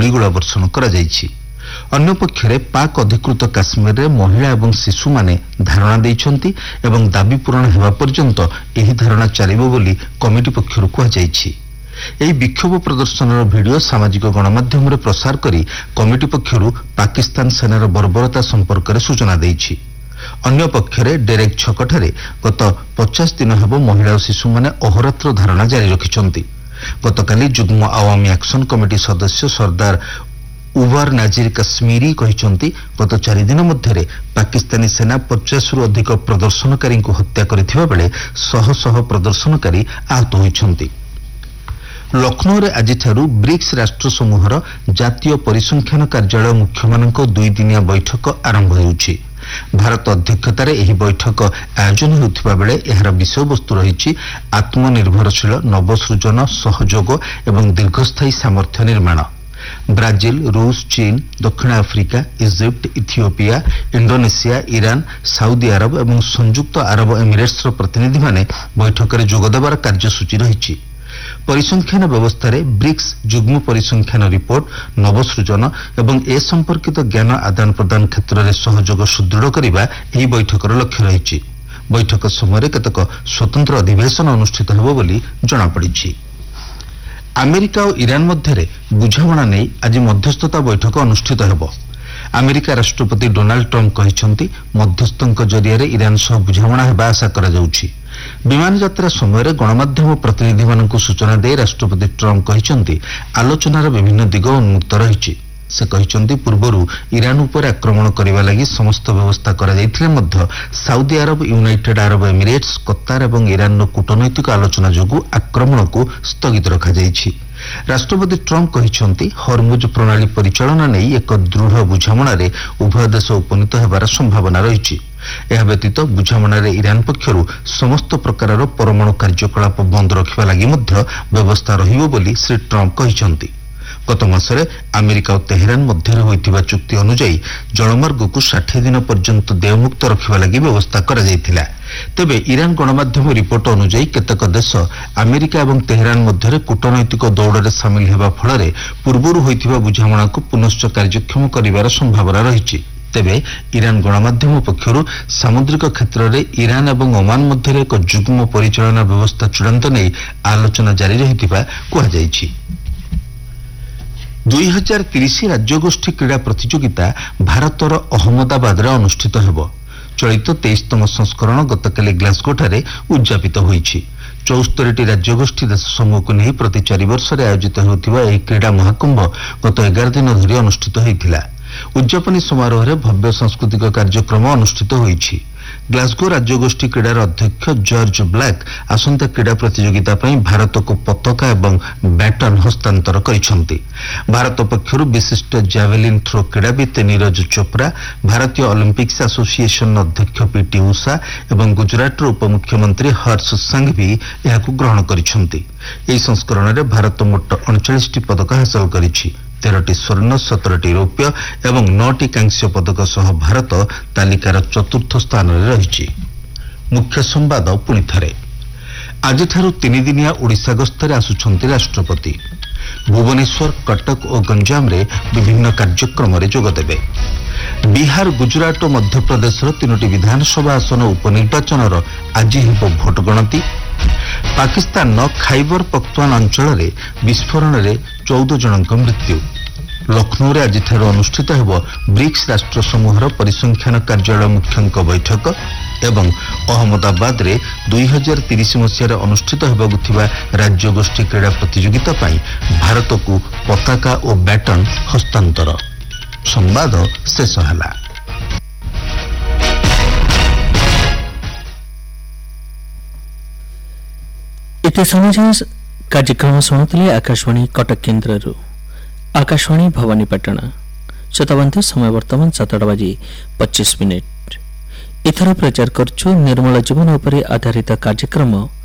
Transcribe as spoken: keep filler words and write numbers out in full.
ଗୁଳିଗୋଳା ବର୍ଷଣ କରାଯାଇଛି। ଅନ୍ୟପକ୍ଷରେ ପାକ୍ ଅଧିକୃତ କାଶ୍ମୀରରେ ମହିଳା ଏବଂ ଶିଶୁମାନେ ଧାରଣା ଦେଇଛନ୍ତି ଏବଂ ଦାବି ପୂରଣ ହେବା ପର୍ଯ୍ୟନ୍ତ ଏହି ଧାରଣା ଚାଲିବ ବୋଲି କମିଟି ପକ୍ଷରୁ କୁହାଯାଇଛି। ଏହି ବିକ୍ଷୋଭ ପ୍ରଦର୍ଶନର ଭିଡିଓ ସାମାଜିକ ଗଣମାଧ୍ୟମରେ ପ୍ରସାର କରି କମିଟି ପକ୍ଷରୁ ପାକିସ୍ତାନ ସେନାର ବର୍ବରତା ସମ୍ପର୍କରେ ସୂଚନା ଦେଇଛି। ଅନ୍ୟପକ୍ଷରେ ଡେରେକ୍ ଛକଠାରେ ଗତ ପଚାଶ ଦିନ ହେବ ମହିଳା ଓ ଶିଶୁମାନେ ଅହୋରାତ୍ର ଧାରଣା ଜାରି ରଖିଛନ୍ତି। ଗତକାଲି ଯୁଗ୍ମ ଆୱାମୀ ଆକ୍ସନ କମିଟି ସଦସ୍ୟ ସର୍ଦ୍ଦାର ଉବାର ନାଜିର କାଶ୍ମୀରୀ କହିଛନ୍ତି, ଗତ ଚାରିଦିନ ମଧ୍ୟରେ ପାକିସ୍ତାନୀ ସେନା ପଚାଶରୁ ଅଧିକ ପ୍ରଦର୍ଶନକାରୀଙ୍କୁ ହତ୍ୟା କରିଥିବା ବେଳେ ଶହ ଶହ ପ୍ରଦର୍ଶନକାରୀ ଆହତ ହୋଇଛନ୍ତି। ଲକ୍ଷ୍ନୌରେ ଆଜିଠାରୁ ବ୍ରିକ୍ସ ରାଷ୍ଟ୍ର ସମୂହର ଜାତୀୟ ପରିସଂଖ୍ୟାନ କାର୍ଯ୍ୟାଳୟ ମୁଖ୍ୟମାନଙ୍କ ଦୁଇଦିନିଆ ବୈଠକ ଆରମ୍ଭ ହେଉଛି। ଭାରତ ଅଧ୍ୟକ୍ଷତାରେ ଏହି ବୈଠକ ଆୟୋଜନ ହେଉଥିବା ବେଳେ ଏହାର ବିଷୟବସ୍ତୁ ରହିଛି ଆତ୍ମନିର୍ଭରଶୀଳ ନବସୃଜନ, ସହଯୋଗ ଏବଂ ଦୀର୍ଘସ୍ଥାୟୀ ସାମର୍ଥ୍ୟ ନିର୍ମାଣ। ବ୍ରାଜିଲ, ରୁଷ, ଚୀନ, ଦକ୍ଷିଣ Africa, Egypt, Ethiopia, Indonesia, Iran, Saudi Arab ଏବଂ ସଂଯୁକ୍ତ ଆରବ ଏମିରେଟ୍ସର ପ୍ରତିନିଧିମାନେ ବୈଠକରେ ଯୋଗଦେବାର କାର୍ଯ୍ୟସୂଚୀ ରହିଛି। ପରିସଂଖ୍ୟାନ ବ୍ୟବସ୍ଥାରେ ବ୍ରିକ୍ସ ଯୁଗ୍ମ ପରିସଂଖ୍ୟାନ ରିପୋର୍ଟ, ନବସୃଜନ ଏବଂ ଏ ସମ୍ପର୍କିତ ଜ୍ଞାନ ଆଦାନ ପ୍ରଦାନ କ୍ଷେତ୍ରରେ ସହଯୋଗ ସୁଦୃଢ଼ କରିବା ଏହି ବୈଠକର ଲକ୍ଷ୍ୟ ରହିଛି। ବୈଠକ ସମୟରେ କେତେକ ସ୍ୱତନ୍ତ୍ର ଅଧିବେଶନ ଅନୁଷ୍ଠିତ ହେବ ବୋଲି ଜଣାପଡ଼ିଛି। ଆମେରିକା ଓ ଇରାନ ମଧ୍ୟରେ ବୁଝାମଣା ନେଇ ଆଜି ମଧ୍ୟସ୍ଥତା ବୈଠକ ଅନୁଷ୍ଠିତ ହେବ। ଆମେରିକା ରାଷ୍ଟ୍ରପତି ଡୋନାଲ୍ଡ ଟ୍ରମ୍ପ କହିଛନ୍ତି, ମଧ୍ୟସ୍ଥଙ୍କ ଜରିଆରେ ଇରାନ ସହ ବୁଝାମଣା ହେବା ଆଶା କରାଯାଉଛି। ବିମାନ ଯାତ୍ରା ସମୟରେ ଗଣମାଧ୍ୟମ ପ୍ରତିନିଧିମାନଙ୍କୁ ସୂଚନା ଦେଇ ରାଷ୍ଟ୍ରପତି ଟ୍ରମ୍ପ କହିଛନ୍ତି, ଆଲୋଚନାର ବିଭିନ୍ନ ଦିଗ ଉନ୍ମୁକ୍ତ ରହିଛି। ସେ କହିଛନ୍ତି, ପୂର୍ବରୁ ଇରାନ ଉପରେ ଆକ୍ରମଣ କରିବା ଲାଗି ସମସ୍ତ ବ୍ୟବସ୍ଥା କରାଯାଇଥିଲେ ମଧ୍ୟ Saudi Arab, United Arab Emirates, Qatar ଏବଂ ଇରାନର କୂଟନୈତିକ ଆଲୋଚନା ଯୋଗୁଁ ଆକ୍ରମଣକୁ ସ୍ଥଗିତ ରଖାଯାଇଛି। ରାଷ୍ଟ୍ରପତି ଟ୍ରମ୍ପ କହିଛନ୍ତି, ହରମୁଜ ପ୍ରଣାଳୀ ପରିଚାଳନା ନେଇ ଏକ ଦୃଢ଼ ବୁଝାମଣାରେ ଉଭୟ ଦେଶ ଉପନୀତ ହେବାର ସମ୍ଭାବନା ରହିଛି। ଏହା ବ୍ୟତୀତ ବୁଝାମଣାରେ ଇରାନ ପକ୍ଷରୁ ସମସ୍ତ ପ୍ରକାରର ପରମାଣୁ କାର୍ଯ୍ୟକଳାପ ବନ୍ଦ ରଖିବା ଲାଗି ମଧ୍ୟ ବ୍ୟବସ୍ଥା ରହିବ ବୋଲି ଶ୍ରୀ ଟ୍ରମ୍ପ କହିଛନ୍ତି। ଗତ ମାସରେ ଆମେରିକା ଓ ତେହେରାନ ମଧ୍ୟରେ ହୋଇଥିବା ଚୁକ୍ତି ଅନୁଯାୟୀ ଜଳମାର୍ଗକୁ ଷାଠିଏ ଦିନ ପର୍ଯ୍ୟନ୍ତ ଦେୟମୁକ୍ତ ରଖିବା ଲାଗି ବ୍ୟବସ୍ଥା କରାଯାଇଥିଲା। ତେବେ ଇରାନ ଗଣମାଧ୍ୟମ ରିପୋର୍ଟ ଅନୁଯାୟୀ କେତେକ ଦେଶ ଆମେରିକା ଏବଂ ତେହେରାନ ମଧ୍ୟରେ କୂଟନୈତିକ ଦୌଡ଼ରେ ସାମିଲ ହେବା ଫଳରେ ପୂର୍ବରୁ ହୋଇଥିବା ବୁଝାମଣାକୁ ପୁନଶ୍ଚ କାର୍ଯ୍ୟକ୍ଷମ କରିବାର ସମ୍ଭାବନା ରହିଛି। ତେବେ ଇରାନ ଗଣମାଧ୍ୟମ ପକ୍ଷରୁ ସାମୁଦ୍ରିକ କ୍ଷେତ୍ରରେ ଇରାନ ଏବଂ ଓମାନ ମଧ୍ୟରେ ଏକ ଯୁଗ୍ମ ପରିଚାଳନା ବ୍ୟବସ୍ଥା ଚୂଡ଼ାନ୍ତ ନେଇ ଆଲୋଚନା ଜାରି ରହିଥିବା କୁହାଯାଇଛି। ଦୁଇ ହଜାର ତିରିଶ ରାଜ୍ୟଗୋଷ୍ଠୀ କ୍ରୀଡ଼ା ପ୍ରତିଯୋଗିତା ଭାରତର ଅହମ୍ମଦାବାଦରେ ଅନୁଷ୍ଠିତ ହେବ। ଚଳିତ ତେଇଶତମ ସଂସ୍କରଣ ଗତକାଲି ଗ୍ଲାସଗୋଠାରେ ଉଦ୍ଯାପିତ ହୋଇଛି। ଚଉସ୍ତରୀଟି ରାଜ୍ୟଗୋଷ୍ଠୀ ଦେଶ ସମୂହକୁ ନେଇ ପ୍ରତି ଚାରି ବର୍ଷରେ ଆୟୋଜିତ ହେଉଥିବା ଏହି କ୍ରୀଡ଼ା ମହାକୁମ୍ଭ ଗତ ଏଗାର ଦିନ ଧରି ଅନୁଷ୍ଠିତ ହୋଇଥିଲା। ଉଦ୍ଯାପନୀ ସମାରୋହରେ ଭବ୍ୟ ସାଂସ୍କୃତିକ କାର୍ଯ୍ୟକ୍ରମ ଅନୁଷ୍ଠିତ ହୋଇଛି। ଗ୍ଲାସଗୋ ରାଜ୍ୟଗୋଷ୍ଠୀ କ୍ରୀଡ଼ାର ଅଧ୍ୟକ୍ଷ ଜର୍ଜ ବ୍ଲାକ୍ ଆସନ୍ତା କ୍ରୀଡ଼ା ପ୍ରତିଯୋଗିତା ପାଇଁ ଭାରତକୁ ପତାକା ଏବଂ ବ୍ୟାଟନ୍ ହସ୍ତାନ୍ତର କରିଛନ୍ତି। ଭାରତ ପକ୍ଷରୁ ବିଶିଷ୍ଟ ଜାଭେଲିନ୍ ଥ୍ରୋ କ୍ରୀଡ଼ାବିତ୍ ନୀରଜ ଚୋପ୍ରା, ଭାରତୀୟ ଅଲିମ୍ପିକ୍ସ ଆସୋସିଏସନ ଅଧ୍ୟକ୍ଷ ପିଟି ଉଷା ଏବଂ ଗୁଜରାଟର ଉପମୁଖ୍ୟମନ୍ତ୍ରୀ ହର୍ଷ ସଂଘଭି ଏହାକୁ ଗ୍ରହଣ କରିଛନ୍ତି। ଏହି ସଂସ୍କରଣରେ ଭାରତ ମୋଟ ଅଣଚାଳିଶଟି ପଦକ ହାସଲ କରିଛି। ତେରଟି ସ୍ୱର୍ଣ୍ଣ, ସତରଟି ରୌପ୍ୟ ଏବଂ ନଅଟି କାଂସ୍ୟ ପଦକ ସହ ଭାରତ ତାଲିକାର ଚତୁର୍ଥ ସ୍ଥାନରେ ରହିଛି। ମୁଖ୍ୟ ସମ୍ବାଦ ପୁଣି ଥରେ। ଆଜିଠାରୁ ତିନିଦିନିଆ ଓଡ଼ିଶା ଗସ୍ତରେ ଆସୁଛନ୍ତି ରାଷ୍ଟ୍ରପତି। ଭୁବନେଶ୍ୱର, କଟକ ଓ ଗଞ୍ଜାମରେ ବିଭିନ୍ନ କାର୍ଯ୍ୟକ୍ରମରେ ଯୋଗଦେବେ। ବିହାର, ଗୁଜରାଟ ଓ ମଧ୍ୟପ୍ରଦେଶର ତିନୋଟି ବିଧାନସଭା ଆସନ ଉପନିର୍ବାଚନର ଆଜି ହେବ ଭୋଟ ଗଣତି। ପାକିସ୍ତାନର ଖାଇବର ପଖ୍ତୁଆନ ଅଞ୍ଚଳରେ ବିସ୍ଫୋରଣରେ ଚଉଦ ଜଣଙ୍କ ମୃତ୍ୟୁ। ଲକ୍ଷ୍ନୌରେ ଆଜିଠାରୁ ଅନୁଷ୍ଠିତ ହେବ ବ୍ରିକ୍ସ ରାଷ୍ଟ୍ର ସମୂହର ପରିସଂଖ୍ୟାନ କାର୍ଯ୍ୟାଳୟ ମୁଖ୍ୟଙ୍କ ବୈଠକ ଏବଂ ଅହମ୍ମଦାବାଦରେ ଦୁଇ ହଜାର ତିରିଶ ମସିହାରେ ଅନୁଷ୍ଠିତ ହେବାକୁ ଥିବା ରାଜ୍ୟଗୋଷ୍ଠୀ କ୍ରୀଡ଼ା ପ୍ରତିଯୋଗିତା ପାଇଁ ଭାରତକୁ ପତାକା ଓ ବ୍ୟାଟନ୍ ହସ୍ତାନ୍ତର। ସମ୍ବାଦ ଶେଷ ହେଲା। इति समाचार कार्यक्रम शुणुले आकाशवाणी कटक केन्द्र आकाशवाणी भवानीपाटण शताबंध समय वर्तमान सातटा बाजी पच्चीस मिनिट। एथर प्रचार करछु निर्मल जीवन उपरे आधारित कार्यक्रम